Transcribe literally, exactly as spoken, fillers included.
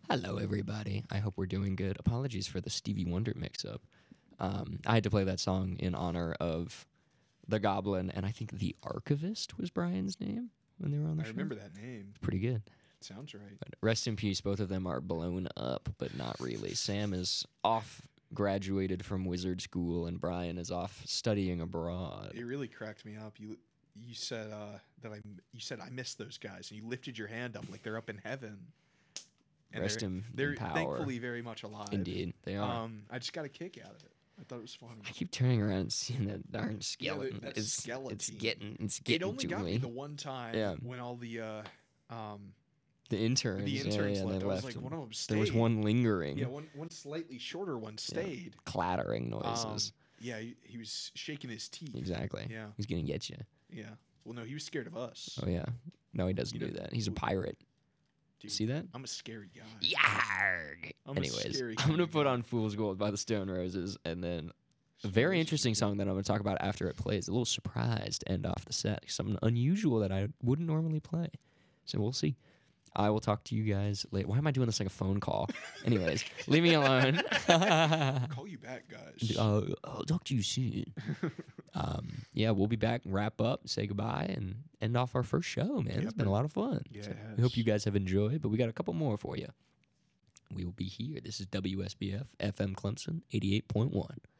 Hello, everybody. I hope we're doing good. Apologies for the Stevie Wonder mix-up. Um, I had to play that song in honor of the Goblin, and I think the Archivist was Brian's name when they were on the I show. remember that name. Pretty good. Sounds right. But rest in peace. Both of them are blown up, but not really. Sam is off, graduated from wizard school, and Brian is off studying abroad. It really cracked me up. You you said uh, that I you said I missed those guys, and you lifted your hand up like they're up in heaven. And Rest they're, in, they're in power. thankfully very much alive. Indeed, they are. Um, I just got a kick out of it. I thought it was funny. I keep turning around and seeing that darn Yeah, skeleton. that it's, skeleton. it's getting, it's It getting only to got me me. the one time Yeah. when all the uh, um, The interns, the yeah, interns yeah, left. they I was left. like, and one of them stayed. there was one lingering, Yeah, one one slightly shorter one stayed. clattering Um, noises. yeah, he, he was shaking his teeth. Exactly. Yeah, He's gonna get you. yeah. Well, no, he was scared of us. Oh yeah. No, he doesn't You do know- that. He's a w- pirate. Dude, See that? I'm a scary guy. Yarg. I'm a Anyways, scary I'm gonna kinda put guy. on "Fool's Gold" by the Stone Roses, and then a Stone very Roses are interesting good. song that I'm gonna talk about after it plays. A little surprise to end off the set. Something unusual that I wouldn't normally play. So we'll see. I will talk to you guys later. Why am I doing this like a phone call? Anyways, leave me alone. Call you back, guys. Uh, I'll talk to you soon. um, yeah, we'll be back and wrap up, say goodbye, and end off our first show, man. Yeah, It's been a man. lot of fun. Yeah, So it we hope has. you guys have enjoyed, but we got a couple more for you. We will be here. This is W S B F F M Clemson eighty-eight point one.